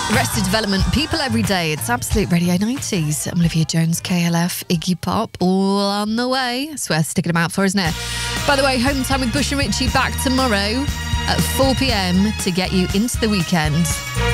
Arrested Development, People Every Day. It's Absolute Radio 90s. I'm Olivia Jones, KLF, Iggy Pop, all on the way. I swear, sticking them out for, isn't it? By the way, Home Time with Bush and Richie back tomorrow at 4 p.m. to get you into the weekend.